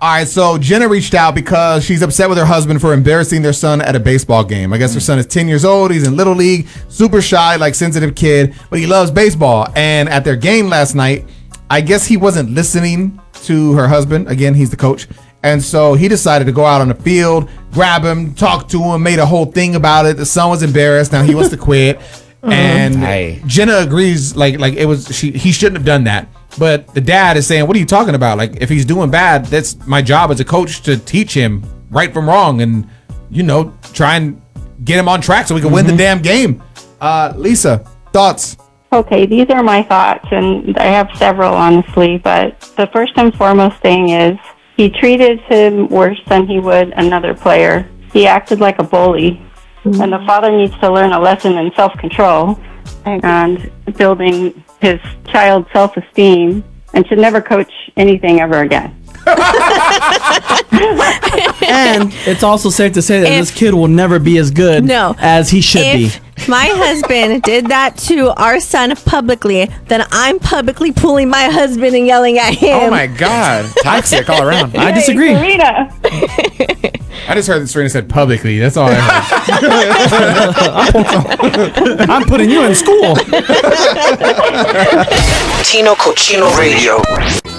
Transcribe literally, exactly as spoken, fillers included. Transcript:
All right, so Jenna reached out because she's upset with her husband for embarrassing their son at a baseball game. I guess her son is ten years old. He's in Little League, super shy, like sensitive kid, but he loves baseball. And at their game last night, I guess he wasn't listening to her husband. Again, he's the coach. And so he decided to go out on the field, grab him, talk to him, made a whole thing about it. The son was embarrassed. Now he wants to quit. And Hey. Jenna agrees, like like it was she he shouldn't have done that. But the dad is saying, what are you talking about? Like, if he's doing bad, that's my job as a coach to teach him right from wrong and, you know, try and get him on track so we can mm-hmm. win the damn game. Uh, Lisa, thoughts? Okay, these are my thoughts, and I have several, honestly. But the first and foremost thing is he treated him worse than he would another player. He acted like a bully. Mm-hmm. And the father needs to learn a lesson in self-control and building his child's self-esteem, and should never coach anything ever again. And it's also safe to say that if, this kid will never be as good no, as he should if be. My husband did that to our son publicly, then I'm publicly pulling my husband and yelling at him. Oh my God. Toxic all around. I disagree. Hey, Serena. I just heard that Serena said publicly. That's all I heard. I'm putting you in school. Tino Cochino Radio.